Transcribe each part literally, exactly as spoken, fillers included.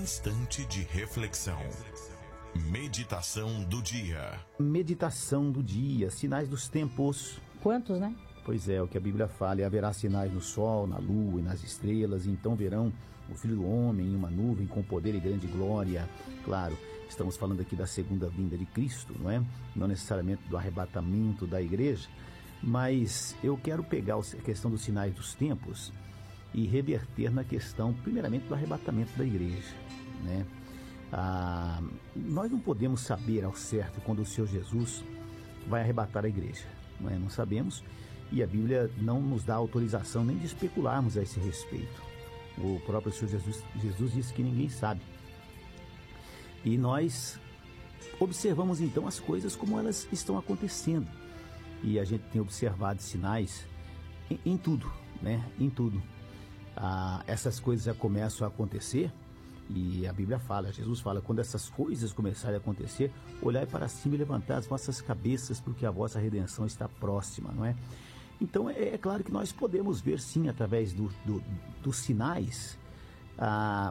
instante de reflexão. Meditação do dia. Meditação do dia, sinais dos tempos. Quantos, né? Pois é, o que a Bíblia fala, e haverá sinais no sol, na lua e nas estrelas, e então verão o Filho do Homem em uma nuvem com poder e grande glória. Claro, estamos falando aqui da segunda vinda de Cristo, não é? Não necessariamente do arrebatamento da igreja, mas eu quero pegar a questão dos sinais dos tempos e reverter na questão, primeiramente, do arrebatamento da igreja, né? Ah, nós não podemos saber ao certo quando o Senhor Jesus vai arrebatar a igreja, não é? Não sabemos, e a Bíblia não nos dá autorização nem de especularmos a esse respeito. O próprio Senhor Jesus, Jesus disse que ninguém sabe. E nós observamos então as coisas como elas estão acontecendo. E a gente tem observado sinais em, em tudo, né? Em tudo. Ah, essas coisas já começam a acontecer, e a Bíblia fala, Jesus fala, quando essas coisas começarem a acontecer, olhai para cima e levantai as vossas cabeças, porque a vossa redenção está próxima, não é? Então é, é claro que nós podemos ver sim, através do, do, dos sinais, a,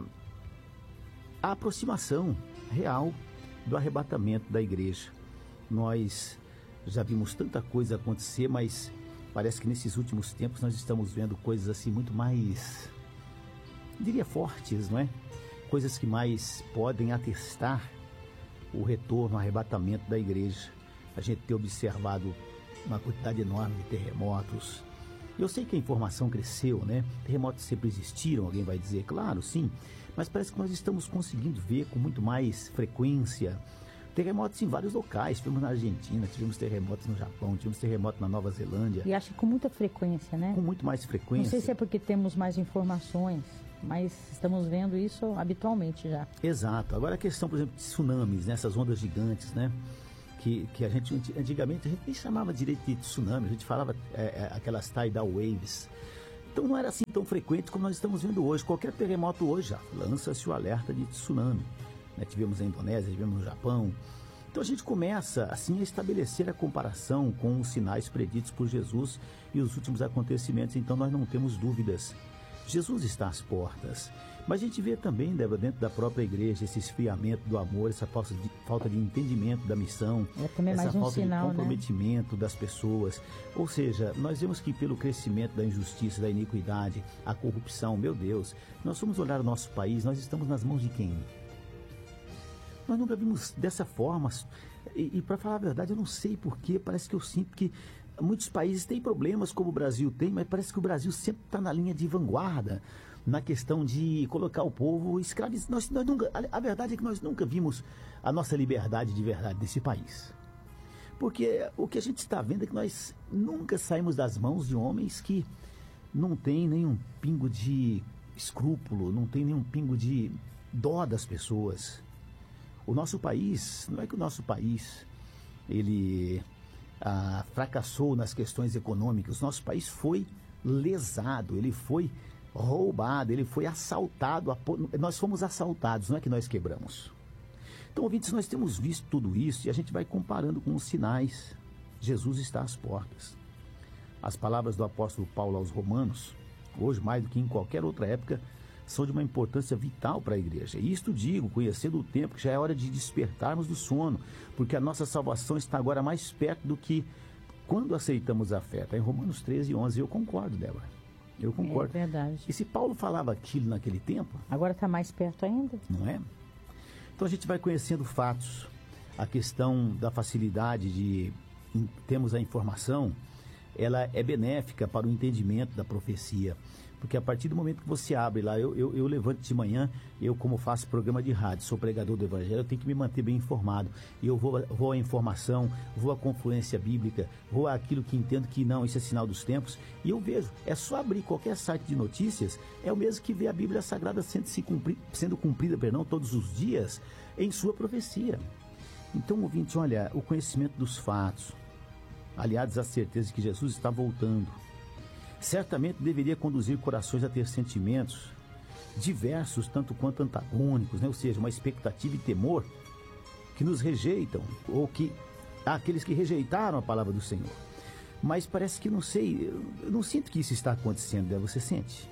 a aproximação real do arrebatamento da igreja. Nós já vimos tanta coisa acontecer, mas parece que nesses últimos tempos nós estamos vendo coisas assim muito mais, diria, fortes, não é? Coisas que mais podem atestar o retorno, o arrebatamento da igreja. A gente tem observado uma quantidade enorme de terremotos. Eu sei que a informação cresceu, né? Terremotos sempre existiram, alguém vai dizer, claro, sim, mas parece que nós estamos conseguindo ver com muito mais frequência terremotos em vários locais. Tivemos na Argentina, tivemos terremotos no Japão, tivemos terremotos na Nova Zelândia. E acho que com muita frequência, né? Com muito mais frequência. Não sei se é porque temos mais informações, mas estamos vendo isso habitualmente já. Exato. Agora a questão, por exemplo, de tsunamis, né? Essas ondas gigantes, né? Que, que a gente, antigamente, a gente nem chamava direito de tsunami, a gente falava é, é, aquelas tidal waves. Então não era assim tão frequente como nós estamos vendo hoje. Qualquer terremoto hoje já lança-se o alerta de tsunami. Né, tivemos na Indonésia, tivemos no Japão. Então a gente começa assim a estabelecer a comparação com os sinais preditos por Jesus e os últimos acontecimentos. Então nós não temos dúvidas. Jesus está às portas. Mas a gente vê também, Débora, dentro da própria igreja, esse esfriamento do amor, essa falta de, falta de entendimento da missão, é também essa mais um falta sinal, de comprometimento, né, das pessoas. Ou seja, nós vemos que pelo crescimento da injustiça, da iniquidade, a corrupção, meu Deus, nós vamos olhar o nosso país, nós estamos nas mãos de quem? Nós nunca vimos dessa forma, e, e para falar a verdade, eu não sei porquê, parece que eu sinto que muitos países têm problemas como o Brasil tem, mas parece que o Brasil sempre está na linha de vanguarda, na questão de colocar o povo escravizado. Nós, nós nunca, a, a verdade é que nós nunca vimos a nossa liberdade de verdade desse país. Porque o que a gente está vendo é que nós nunca saímos das mãos de homens que não têm nenhum pingo de escrúpulo, não tem nenhum pingo de dó das pessoas. O nosso país, não é que o nosso país, ele ah, fracassou nas questões econômicas, o nosso país foi lesado, ele foi roubado, ele foi assaltado, nós fomos assaltados, não é que nós quebramos. Então, ouvintes, nós temos visto tudo isso e a gente vai comparando com os sinais. Jesus está às portas. As palavras do apóstolo Paulo aos Romanos, hoje mais do que em qualquer outra época, são de uma importância vital para a igreja. E isto digo, conhecendo o tempo, que já é hora de despertarmos do sono, porque a nossa salvação está agora mais perto do que quando aceitamos a fé. Está em Romanos treze, onze, eu concordo, Débora. Eu concordo. É verdade. E se Paulo falava aquilo naquele tempo... Agora está mais perto ainda. Não é? Então a gente vai conhecendo fatos, a questão da facilidade de termos a informação, ela é benéfica para o entendimento da profecia. Porque a partir do momento que você abre lá, eu, eu, eu levanto de manhã, eu como faço programa de rádio, sou pregador do evangelho, eu tenho que me manter bem informado. E eu vou, vou à informação, vou à confluência bíblica, vou àquilo que entendo que não, isso é sinal dos tempos. E eu vejo, é só abrir qualquer site de notícias, é o mesmo que ver a Bíblia Sagrada sendo, se cumprir, sendo cumprida perdão, todos os dias em sua profecia. Então, ouvintes, olha, o conhecimento dos fatos, aliados à certeza de que Jesus está voltando, certamente deveria conduzir corações a ter sentimentos diversos, tanto quanto antagônicos, né? Ou seja, uma expectativa e temor que nos rejeitam, ou que aqueles que rejeitaram a palavra do Senhor. Mas parece que, não sei, eu não sinto que isso está acontecendo, né? Você sente?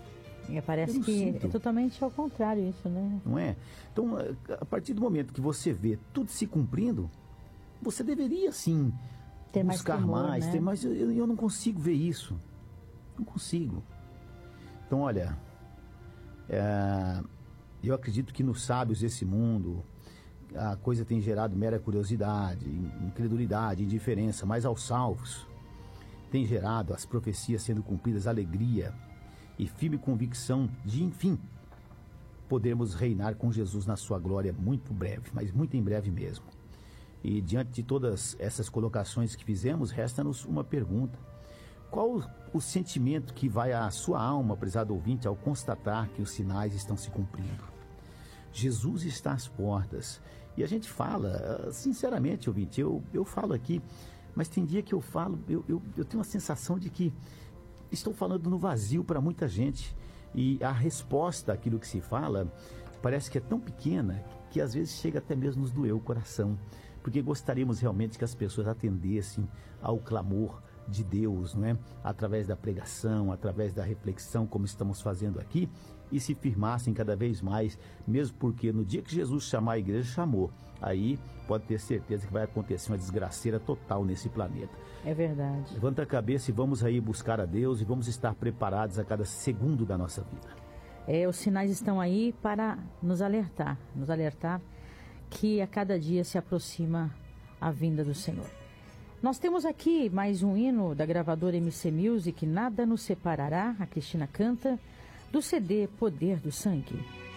E parece que sinto. É totalmente ao contrário isso, né? Não é? Então, a partir do momento que você vê tudo se cumprindo, você deveria, sim, ter buscar mais, temor, mais né? ter mais. Eu, eu não consigo ver isso. Não consigo. Então, olha, é, eu acredito que nos sábios desse mundo, a coisa tem gerado mera curiosidade, incredulidade, indiferença, mas aos salvos tem gerado as profecias sendo cumpridas, alegria e firme convicção de, enfim, podermos reinar com Jesus na sua glória muito breve, mas muito em breve mesmo. E diante de todas essas colocações que fizemos, resta-nos uma pergunta. Qual o sentimento que vai à sua alma, prezado ouvinte, ao constatar que os sinais estão se cumprindo? Jesus está às portas. E a gente fala, sinceramente, ouvinte, eu, eu falo aqui, mas tem dia que eu falo, eu, eu, eu tenho a sensação de que estou falando no vazio para muita gente. E a resposta àquilo que se fala parece que é tão pequena que às vezes chega até mesmo nos doer o coração. Porque gostaríamos realmente que as pessoas atendessem ao clamor de Deus, não é? Através da pregação, através da reflexão, como estamos fazendo aqui, e se firmassem cada vez mais, mesmo porque no dia que Jesus chamar a igreja, chamou. Aí pode ter certeza que vai acontecer uma desgraceira total nesse planeta. É verdade. Levanta a cabeça e vamos aí buscar a Deus e vamos estar preparados a cada segundo da nossa vida. É, os sinais estão aí para nos alertar, nos alertar que a cada dia se aproxima a vinda do Senhor. Nós temos aqui mais um hino da gravadora M C Music, Nada Nos Separará, a Cristina canta, do C D Poder do Sangue.